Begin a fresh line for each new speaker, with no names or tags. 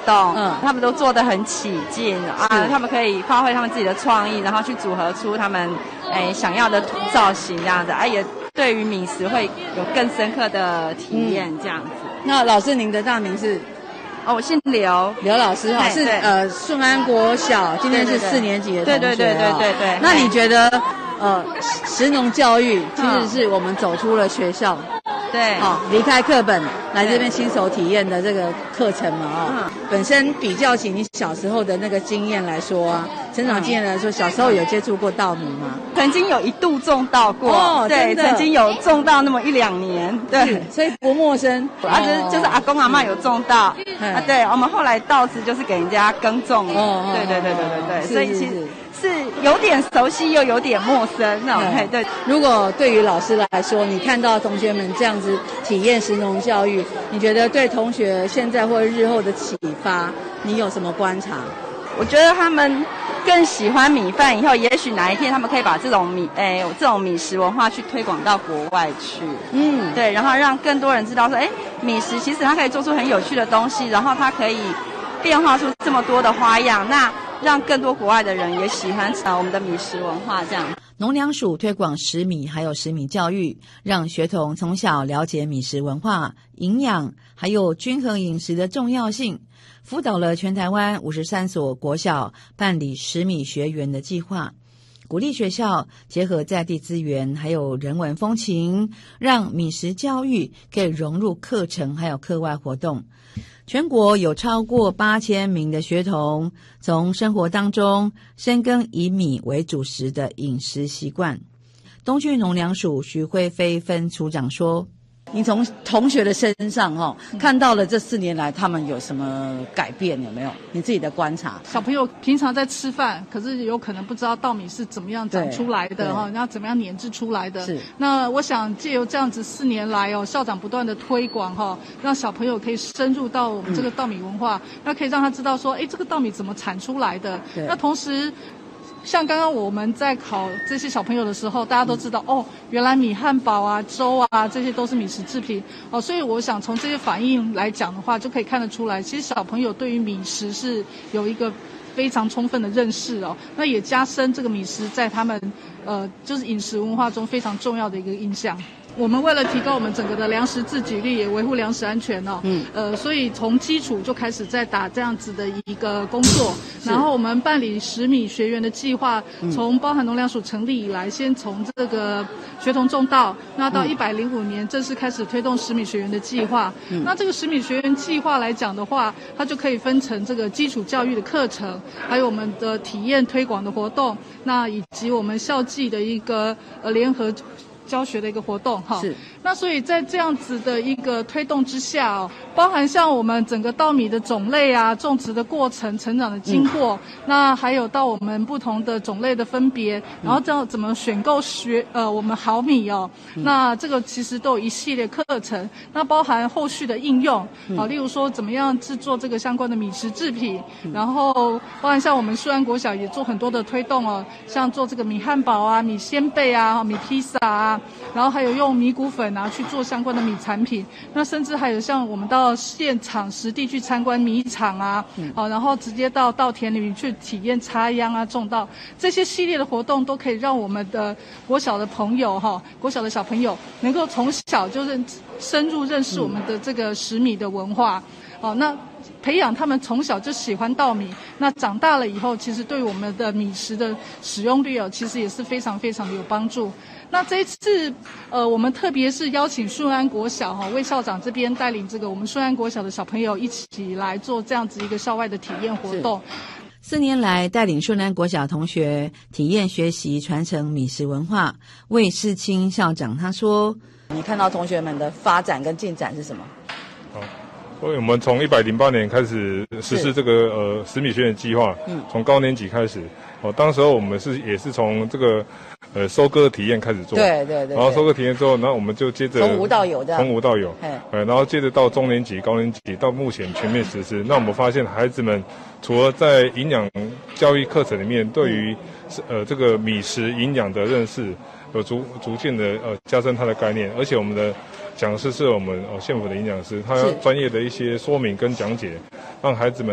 动，他们都做得很起劲啊，他们可以发挥他们自己的创意，然后去组合出他们想要的造型这样子啊，也对于米食会有更深刻的体验这样子。
那老师您的大名是？
我姓刘，
刘老师哈，是顺安国小，今天是4年级的同学。
对。
那你觉得食农教育其实是我们走出了学校，
对，
离开课本来这边亲手体验的这个课程嘛，本身比较起你小时候的那个经验来说啊，成长经验来说，小时候有接触过稻米吗？
曾经有一度种稻过，对，曾经有种稻那么1-2年，对，
所以不陌生。
就是阿公阿嬷有种稻，对，我们后来稻子就是给人家耕种，对，所以其实是有点熟悉又有点陌生那种，对。
如果对于老师来说，你看到同学们这样子体验食农教育，你觉得对同学现在或日后的启发，你有什么观察？
我觉得他们更喜欢米饭，以后也许哪一天他们可以把这种米食文化去推广到国外去，对，然后让更多人知道说，米食其实它可以做出很有趣的东西，然后它可以变化出这么多的花样，那让更多国外的人也喜欢我们的米食文化这样。
农粮署推广食米还有食米教育，让学童从小了解米食文化、营养还有均衡饮食的重要性，辅导了全台湾53所国小办理食米学园的计划，鼓励学校结合在地资源还有人文风情，让米食教育可以融入课程还有课外活动。全国有超过8000名的学童从生活当中深耕以米为主食的饮食习惯。东区农粮署徐慧菲分处长说，
你从同学的身上看到了这4年来他们有什么改变，有没有你自己的观察？
小朋友平常在吃饭，可是有可能不知道稻米是怎么样长出来的然后怎么样碾制出来的。那我想借由这样子4年来校长不断的推广让小朋友可以深入到我们这个稻米文化，那可以让他知道说这个稻米怎么产出来的。那同时像刚刚我们在考这些小朋友的时候，大家都知道原来米汉堡啊、粥啊，这些都是米食制品所以我想从这些反应来讲的话，就可以看得出来，其实小朋友对于米食是有一个非常充分的认识那也加深这个米食在他们就是饮食文化中非常重要的一个印象。我们为了提高我们整个的粮食自给率，也维护粮食安全所以从基础就开始在打这样子的一个工作。然后我们办理食米学园的计划，从包含农粮署成立以来，先从这个学童种稻，那到105年正式开始推动食米学园的计划。那这个食米学园计划来讲的话，它就可以分成这个基础教育的课程，还有我们的体验推广的活动，那以及我们校际的一个联合教学的一个活动那所以在这样子的一个推动之下包含像我们整个稻米的种类啊、种植的过程、成长的经过那还有到我们不同的种类的分别，然后这样怎么选购我们好米那这个其实都有一系列课程，那包含后续的应用例如说怎么样制作这个相关的米食制品然后包含像我们顺安国小也做很多的推动像做这个米汉堡啊、米鲜贝啊、米披萨啊，然后还有用米谷粉去做相关的米产品，那甚至还有像我们到现场实地去参观米厂然后直接到稻田里面去体验插秧啊、种稻，这些系列的活动都可以让我们的国小的朋友国小的小朋友能够从小就深入认识我们的这个食米的文化那培养他们从小就喜欢稻米，那长大了以后其实对我们的米食的使用率其实也是非常非常的有帮助。那这一次我们特别是邀请顺安国小魏校长这边带领这个我们顺安国小的小朋友一起来做这样子一个校外的体验活动。
4年来带领顺安国小同学体验学习传承米食文化，魏世清校长他说，
你看到同学们的发展跟进展是什么？
所以我们从108年开始实施这个食米学园计划，从高年级开始当时候我们也是从这个收割体验开始做，
对，
然后收割体验之后，然后我们就接着
从无到有这样，
从无到有，然后接着到中年级、高年级，到目前全面实施。那我们发现孩子们除了在营养教育课程里面对于这个米食营养的认识有逐渐的加深他的概念，而且我们的讲师是我们县府的营养师，他专业的一些说明跟讲解，让孩子们